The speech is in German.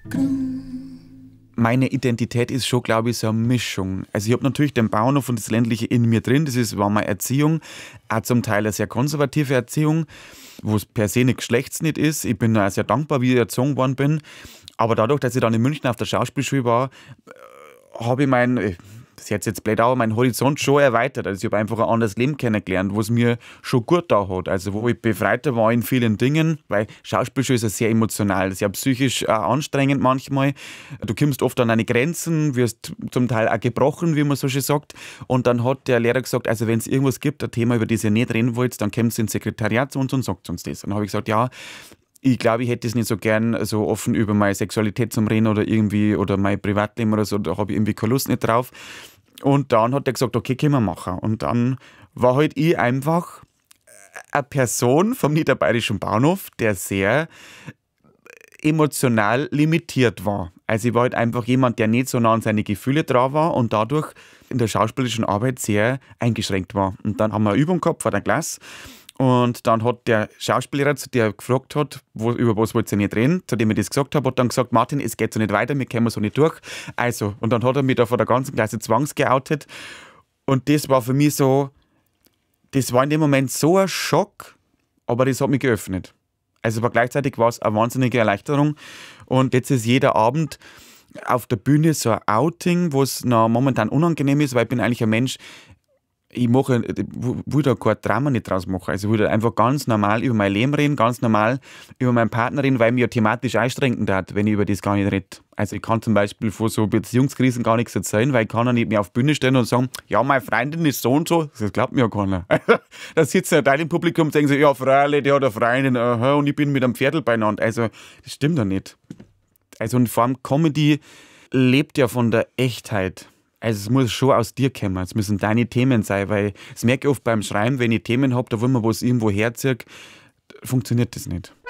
Meine Identität ist schon, glaube ich, so eine Mischung. Also ich habe natürlich den Bauernhof und das Ländliche in mir drin. War meine Erziehung, auch zum Teil eine sehr konservative Erziehung, wo es per se nicht geschlechtsnit ist. Ich bin auch sehr dankbar, wie ich erzogen worden bin. Aber dadurch, dass ich dann in München auf der Schauspielschule war, habe ich das hört sich jetzt blöd an, mein Horizont schon erweitert. Also ich habe einfach ein anderes Leben kennengelernt, wo es mir schon gut da hat. Also wo ich befreiter war in vielen Dingen, weil Schauspielschule ist ja sehr emotional, sehr psychisch anstrengend manchmal. Du kommst oft an deine Grenzen, wirst zum Teil auch gebrochen, wie man so schön sagt. Und dann hat der Lehrer gesagt, also wenn es irgendwas gibt, ein Thema, über das ihr nicht reden wollt, dann kommt ins Sekretariat zu uns und sagt uns das. Und dann habe ich gesagt, ja, ich glaube, ich hätte es nicht so gern so offen über meine Sexualität zum Reden oder mein Privatleben oder so, da habe ich irgendwie keine Lust nicht drauf. Und dann hat er gesagt, okay, können wir machen. Und dann war halt ich einfach eine Person vom Niederbayerischen Bauernhof, der sehr emotional limitiert war. Also ich war halt einfach jemand, der nicht so nah an seine Gefühle dran war und dadurch in der schauspielerischen Arbeit sehr eingeschränkt war. Und dann haben wir eine Übung gehabt vor der Klasse. Und dann hat der Schauspiellehrer, der gefragt hat, über was wollt ihr nicht reden, zu dem ich das gesagt habe, hat dann gesagt, Martin, es geht so nicht weiter, wir kommen so nicht durch. Also, und dann hat er mich da vor der ganzen Klasse zwangsgeoutet. Und das war für mich so, das war in dem Moment so ein Schock, aber das hat mich geöffnet. Also aber gleichzeitig war es eine wahnsinnige Erleichterung. Und jetzt ist jeder Abend auf der Bühne so ein Outing, wo es noch momentan unangenehm ist, weil ich bin eigentlich ein Mensch, ich will da kein Drama nicht draus machen. Also ich will da einfach ganz normal über mein Leben reden, ganz normal über meinen Partner reden, weil mich ja thematisch einschränken hat, wenn ich über das gar nicht rede. Also ich kann zum Beispiel von so Beziehungskrisen gar nichts erzählen, weil ich kann ja nicht mehr auf die Bühne stellen und sagen, ja, meine Freundin ist so und so. Das glaubt mir ja keiner. Da sitzen ein Teil im Publikum und denken so, ja, Freilich, der hat eine Freundin, aha, und ich bin mit einem Pferdl beieinander. Also das stimmt ja nicht. Also und vor allem Comedy lebt ja von der Echtheit. Also es muss schon aus dir kommen, es müssen deine Themen sein, weil das merke ich oft beim Schreiben, wenn ich Themen habe, da wo man was irgendwo herziehe, funktioniert das nicht.